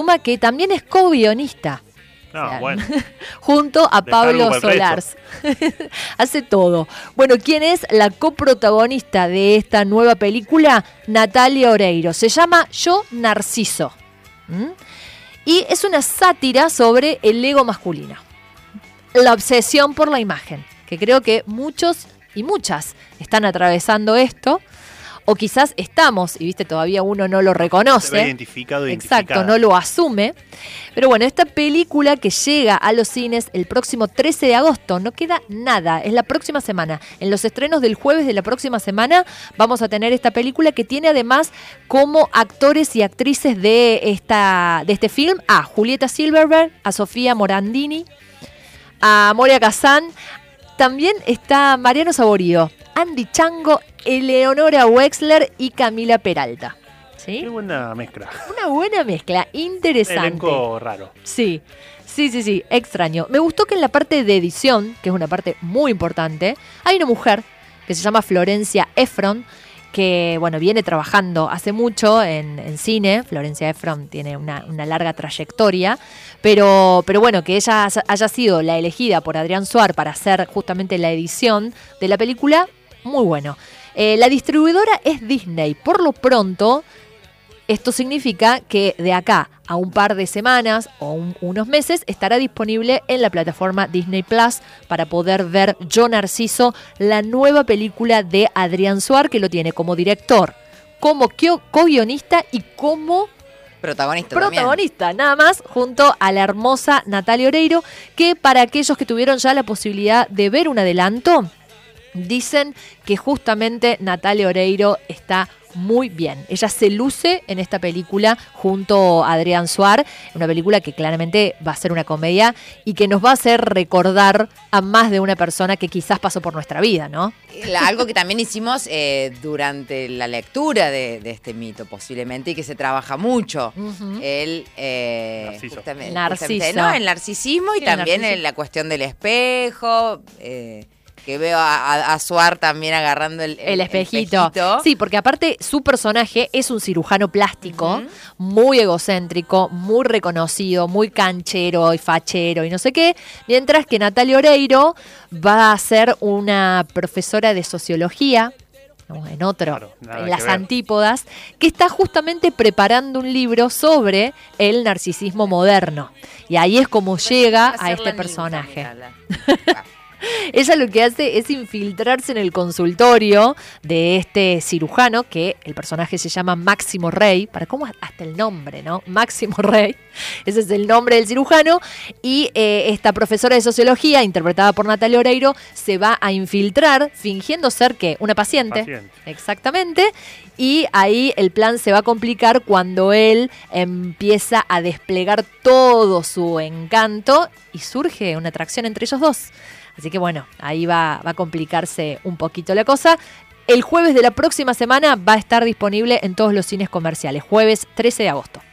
que también es co-guionista. No, O sea, bueno. junto a Dejar algo Pablo para el Solars. Hace todo. Bueno, ¿quién es la coprotagonista de esta nueva película? Natalia Oreiro. Se llama Yo Narciso. Y es una sátira sobre el ego masculino. La obsesión por la imagen. Que creo que muchos y muchas están atravesando esto. O quizás estamos, y viste, todavía uno no lo reconoce. Se ve identificado, Exacto, no lo asume. Pero bueno, esta película que llega a los cines el próximo 13 de agosto, no queda nada, es la próxima semana. En los estrenos del jueves de la próxima semana vamos a tener esta película que tiene además como actores y actrices de este film a Julieta Silverberg, a Sofía Morandini, a Moria Kazan. También está Mariano Saborío, Andy Chango, Eleonora Wexler y Camila Peralta. ¿Sí? Qué buena mezcla. Una buena mezcla, interesante. Elenco raro. Sí, extraño. Me gustó que en la parte de edición, que es una parte muy importante, hay una mujer que se llama Florencia Efron, que bueno, viene trabajando hace mucho en cine. Florencia Efron tiene una larga trayectoria, pero bueno, que ella haya sido la elegida por Adrián Suar para hacer justamente la edición de la película, muy bueno. La distribuidora es Disney. Por lo pronto, esto significa que de acá a un par de semanas o unos meses estará disponible en la plataforma Disney Plus para poder ver Yo Narciso, la nueva película de Adrián Suar, que lo tiene como director, como co-guionista y como protagonista, nada más, junto a la hermosa Natalia Oreiro, que para aquellos que tuvieron ya la posibilidad de ver un adelanto, dicen que justamente Natalia Oreiro está muy bien. Ella se luce en esta película junto a Adrián Suar, una película que claramente va a ser una comedia y que nos va a hacer recordar a más de una persona que quizás pasó por nuestra vida, ¿no? Algo que también hicimos durante la lectura de este mito, posiblemente, y que se trabaja mucho. El Narciso. ¿no? El narcisismo y Sí, también narciso. la cuestión del espejo. Que veo a Suar también agarrando el espejito. Sí, porque aparte su personaje es un cirujano plástico, muy egocéntrico, muy reconocido, muy canchero y fachero y no sé qué, mientras que Natalia Oreiro va a ser una profesora de sociología, en otro, Claro, nada en que las ver. antípodas, que está justamente preparando un libro sobre el narcisismo moderno. Y ahí es como llega a este personaje. Ella lo que hace es infiltrarse en el consultorio de este cirujano, que el personaje se llama Máximo Rey, para cómo hasta el nombre, ¿no? Máximo Rey, ese es el nombre del cirujano, y esta profesora de sociología, interpretada por Natalia Oreiro, se va a infiltrar fingiendo ser que una paciente. Exactamente, y ahí el plan se va a complicar cuando él empieza a desplegar todo su encanto y surge una atracción entre ellos dos. Así que bueno, ahí va a complicarse un poquito la cosa. El jueves de la próxima semana va a estar disponible en todos los cines comerciales, jueves 13 de agosto.